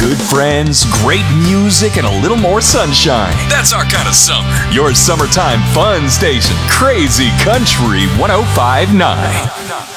Good friends, great music, and a little more sunshine. That's our kind of summer. Your summertime fun station, Crazy Country 105.9.